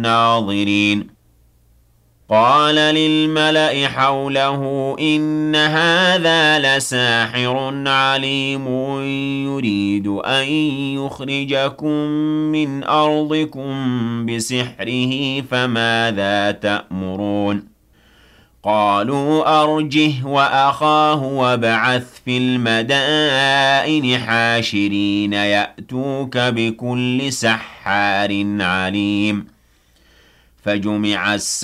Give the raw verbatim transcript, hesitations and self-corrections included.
الناظرين قال للملأ حوله إن هذا لساحر عليم يريد أن يخرجكم من أرضكم بسحره فماذا تأمرون قالوا أرجه وأخاه وابعث في المدائن حاشرين يأتوك بكل سحار عليم فجمع السحرة